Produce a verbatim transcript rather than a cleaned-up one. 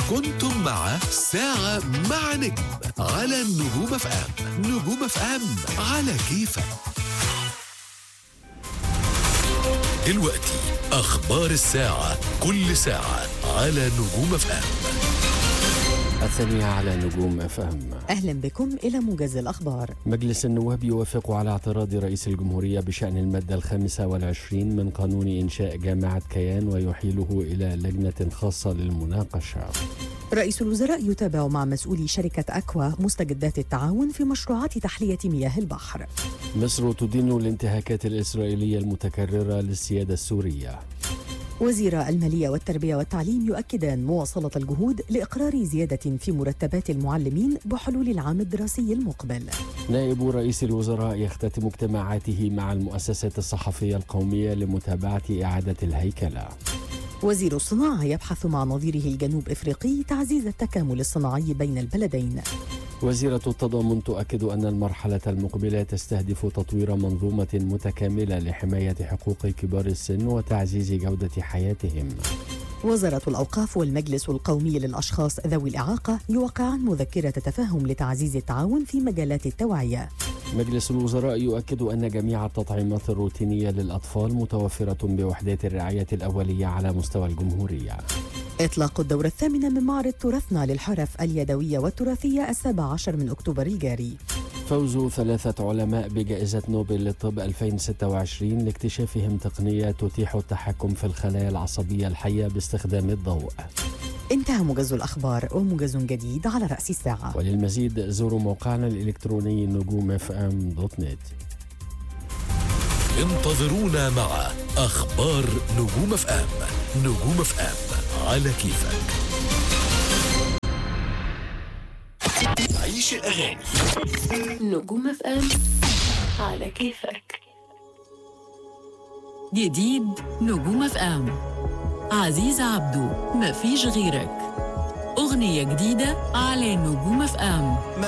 كنتم مع ساعة مع نجم على النجوم اف ام. نجوم اف ام على كيفك. دلوقتي أخبار الساعة، كل ساعة على نجوم اف ام. الثانية على نجوم اف ام. أهلا بكم إلى موجز الأخبار. مجلس النواب يوافق على اعتراض رئيس الجمهورية بشأن المادة الخامسة والعشرين من قانون إنشاء جامعة كيان ويحيله إلى لجنة خاصة للمناقشة. رئيس الوزراء يتابع مع مسؤولي شركة أكوا مستجدات التعاون في مشروعات تحلية مياه البحر. مصر تدين الانتهاكات الإسرائيلية المتكررة للسيادة السورية. وزير المالية والتربية والتعليم يؤكدان مواصلة الجهود لإقرار زيادة في مرتبات المعلمين بحلول العام الدراسي المقبل. نائب رئيس الوزراء يختتم اجتماعاته مع المؤسسات الصحفية القومية لمتابعة إعادة الهيكلة. وزير الصناعة يبحث مع نظيره الجنوب إفريقي تعزيز التكامل الصناعي بين البلدين. وزيرة التضامن تؤكد أن المرحلة المقبلة تستهدف تطوير منظومة متكاملة لحماية حقوق كبار السن وتعزيز جودة حياتهم. وزارة الأوقاف والمجلس القومي للأشخاص ذوي الإعاقة يوقعان مذكرة تفاهم لتعزيز التعاون في مجالات التوعية. مجلس الوزراء يؤكد أن جميع التطعيمات الروتينية للأطفال متوفرة بوحدات الرعاية الأولية على مستوى الجمهورية. إطلاق الدورة الثامنة من معرض تراثنا للحرف اليدوية والتراثية السابع عشر من أكتوبر الجاري. فوز ثلاثة علماء بجائزة نوبل للطب ألفين وستة وعشرين لاكتشافهم تقنية تتيح التحكم في الخلايا العصبية الحية باستخدام الضوء. انتهى موجز الأخبار وموجز جديد على رأس الساعة. وللمزيد زوروا موقعنا الإلكتروني نجوم اف ام دوت نت. انتظرونا مع أخبار نجوم اف ام. نجوم اف ام على كيفك. عيش الأغاني. نجوم اف ام على كيفك. جديد نجوم اف ام، عزيز عبدو مفيش غيرك، أغنية جديدة على نجوم اف ام.